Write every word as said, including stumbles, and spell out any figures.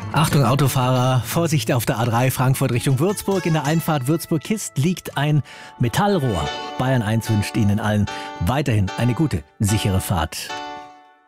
Achtung Autofahrer, Vorsicht auf der A drei Frankfurt Richtung Würzburg. In der Einfahrt Würzburg-Kist liegt ein Metallrohr. Bayern eins wünscht Ihnen allen weiterhin eine gute, sichere Fahrt.